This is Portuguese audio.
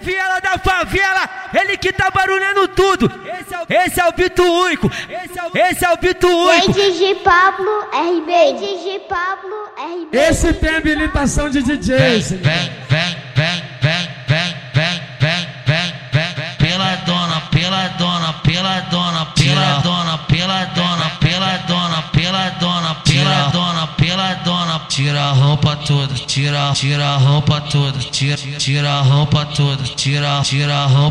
Viela da favela, ele que tá barulhando tudo. Esse é o Bito único. Esse é o Bito único. DJ Pablo RB. DJ Pablo RB. Esse tem habilitação de DJ. Vem. Tira a roupa toda, tira a roupa toda, tira a roupa toda, tira a roupa.